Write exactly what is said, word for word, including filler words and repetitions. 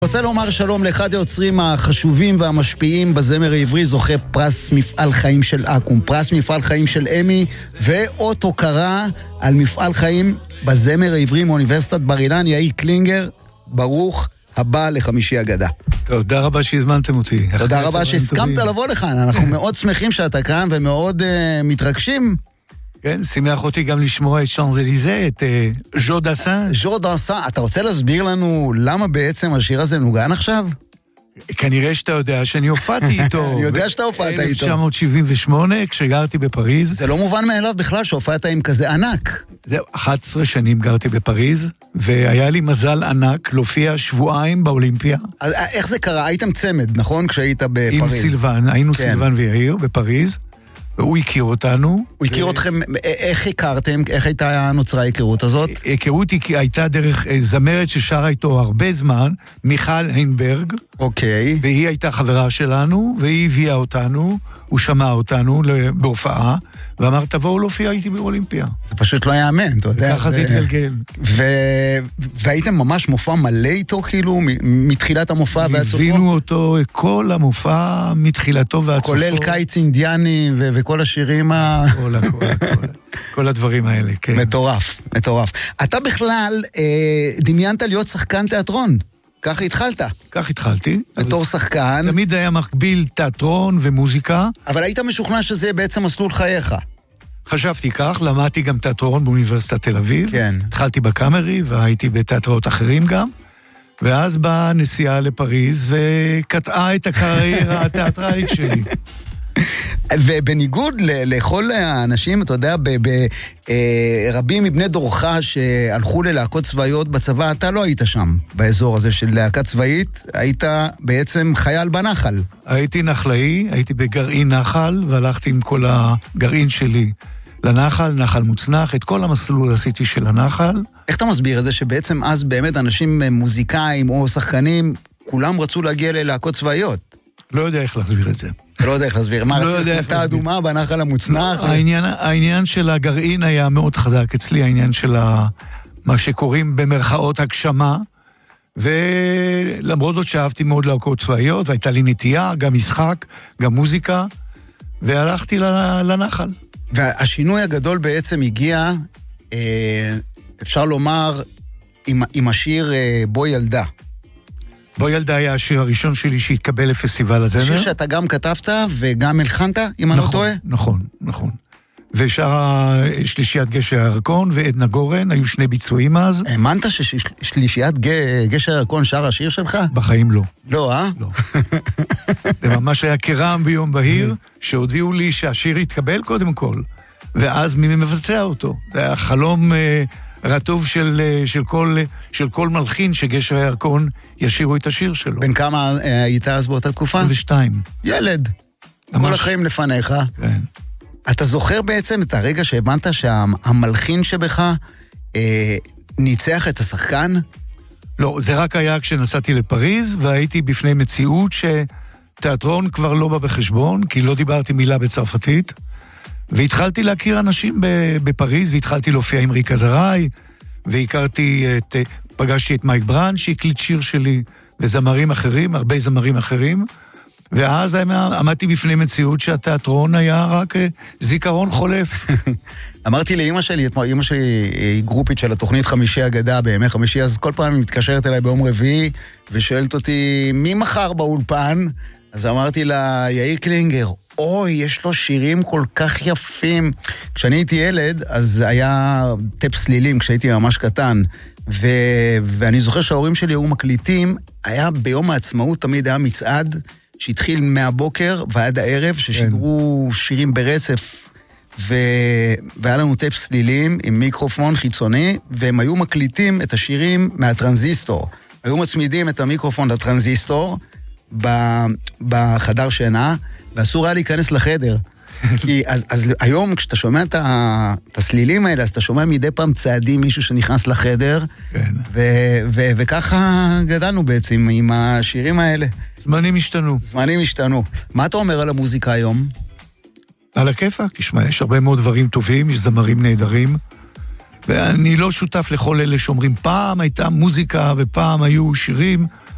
רוצה לומר שלום לאחד היוצרים החשובים והמשפיעים בזמר העברי, זוכה פרס מפעל חיים של אקו"ם, פרס מפעל חיים של אמי, ואות הוקרה על מפעל חיים בזמר העברי מאוניברסיטת בר אילן. יאיר קלינגר, ברוך הבא לחמישי אגדה. תודה רבה שהזמנתם אותי. תודה רבה שהסכמת לבוא לכאן, אנחנו מאוד שמחים שאתה כאן ומאוד uh, מתרגשים. כן, שימח אותי גם לשמוע את שאנז-אליזה, את ז'ו דאסן. ז'ו דאסן, אתה רוצה להסביר לנו למה בעצם השיר הזה נוגן עכשיו? כנראה שאתה יודע שאני הופעתי איתו. אני יודע שאתה הופעת איתו. אלף תשע מאות שבעים ושמונה, כשגרתי בפריז. זה לא מובן מאליו בכלל שהופעת עם כזה ענק. זהו, אחת עשרה שנים גרתי בפריז, והיה לי מזל ענק להופיע שבועיים באולימפיה. איך זה קרה? הייתם צמד, נכון? כשהיית בפריז. עם סילבן, היינו סילבן ויאיר בפריז. והוא הכיר אותנו. הוא הכיר אתכם, איך הכרתם? איך הייתה נוצרה ההיכרות הזאת? היכרות הייתה דרך זמרת ששרה איתו הרבה זמן, מיכל היינברג. אוקיי. והיא הייתה חברה שלנו, והיא הביאה אותנו, הוא שמע אותנו בהופעה, ואמר, תבואו להופיע איתי באולימפיה. זה פשוט לא יאמן, אתה יודע. וככה זה התגלגל. והייתם ממש מופע מלא איתו, כאילו, מתחילת המופע ועד סופו? הבינו אותו, כל המופע, מתחילתו ועד סופו. כולל קיץ אינדיאני וכל השירים ה... כל, הכל, הכל. כל הדברים האלה, כן. מטורף, מטורף. אתה בכלל דמיינת להיות שחקן תיאטרון. ככה התחלת. כך התחלתי. בתור שחקן. תמיד היה מקביל תיאטרון ומוזיקה. אבל היית משוכנע שזה בעצם מסלול חייך. חשבתי כך, למדתי גם תיאטרון באוניברסיטת תל אביב. כן. התחלתי בקאמרי והייתי בתיאטראות אחרים גם. ואז באה נסיעה לפריז וקטעה את הקריירה התיאטרלית שלי. ובניגוד לכל האנשים, אתה יודע, רבים מבני דורך שהלכו ללהקות צבאיות בצבא, אתה לא היית שם, באזור הזה של להקה צבאית, היית בעצם חייל בנחל. הייתי נחלאי, הייתי בגרעין נחל, והלכתי עם כל הגרעין שלי לנחל, נחל מוצנח, את כל המסלול עשיתי של הנחל. איך אתה מסביר את זה שבעצם אז באמת אנשים מוזיקאים או שחקנים, כולם רצו להגיע ללהקות צבאיות? לא יודע איך להסביר את זה. לא יודע איך להסביר. מה, רציך כמתה אדומה בנחל המוצנח? העניין של הגרעין היה מאוד חזק אצלי, העניין של מה שקוראים במרכאות הגשמה, ולמרות זאת שאהבתי מאוד להקות צבאיות, והייתה לי נטייה, גם משחק, גם מוזיקה, והלכתי לנחל. והשינוי הגדול בעצם הגיע, אפשר לומר, עם השיר בוא ילדה. בוא ילדה היה השיר הראשון שלי שהתקבל לפסטיבל הזמר. שיר שאתה גם כתבת וגם הלחנת, אם אני לא טועה? נכון, נכון. ושרה שלישיית גשר הירקון ועדנה גורן, היו שני ביצועים אז. האמנת ששלישיית גשר הירקון שר השיר שלך? בחיים לא. לא, אה? לא. זה ממש היה כרעם ביום בהיר, שהודיעו לי שהשיר יתקבל קודם כל, ואז מי מבצע אותו. זה היה חלום רטוב של, של, כל, של כל מלחין שגשר הירקון ישירו את השיר שלו. בין כמה היית אז באותה תקופה? עשרים ושתיים. ילד. ממש... כל החיים לפניך. כן. אתה זוכר בעצם את הרגע שהבנת שהמלחין שבך אה, ניצח את השחקן? לא, זה רק היה כשנסעתי לפריז, והייתי בפני מציאות שתיאטרון כבר לא בא בחשבון, כי לא דיברתי מילה בצרפתית, והתחלתי להכיר אנשים בפריז, והתחלתי להופיע עם ריקה זראי, והכרתי את, פגשתי את מייק ברן שהקליט שיר שלי, וזמרים אחרים, הרבה זמרים אחרים, ואז עמדתי בפני מציאות שהתיאטרון היה רק זיכרון חולף. אמרתי לאמא שלי, אמא שלי היא גרופית של התוכנית חמישי אגדה בימי חמישי, אז כל פעם היא מתקשרת אליי ביום רביעי, ושואלת אותי, מי מחר באולפן? אז אמרתי לה, יאיר קלינגר, אוי, יש לו שירים כל כך יפים. כשאני הייתי ילד, אז היה טפ סלילים, כשהייתי ממש קטן, ו... ואני זוכר שההורים שלי היו מקליטים, היה ביום העצמאות תמיד היה מצעד, שהתחיל מהבוקר ועד הערב, ששידרו שירים ברצף, ו... והיה לנו טפ סלילים עם מיקרופון חיצוני, והם היו מקליטים את השירים מהטרנזיסטור. היו מצמידים את המיקרופון לטרנזיסטור, בחדר שינה, ואסור היה להיכנס לחדר. כי אז, אז היום כשאתה שומע את, ה, את הסלילים האלה, אז אתה שומע מדי פעם צעדים מישהו שנכנס לחדר, כן. ו, ו, וככה גדלנו בעצם עם השירים האלה. זמנים השתנו. זמנים השתנו. מה אתה אומר על המוזיקה היום? על הכיפה, תשמע, יש הרבה מאוד דברים טובים, יש זמרים נהדרים, ואני לא שותף לכל אלה שאומרים, פעם הייתה מוזיקה ופעם היו שירים,